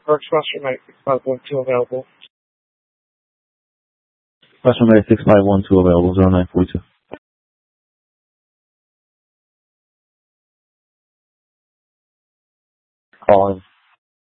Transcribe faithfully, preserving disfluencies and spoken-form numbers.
Request from eight six five one two available. Request from eight six five one two available, zero nine four two. Calling.